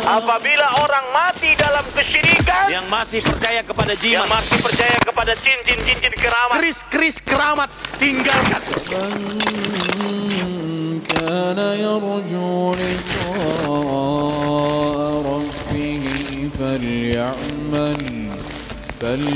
Apabila orang mati dalam kesyirikan, yang masih percaya kepada yang jimat, masih percaya kepada cincin-cincin keramat, keris-keris keramat, tinggalkan. كان يرجو لقاء ربه فليعمل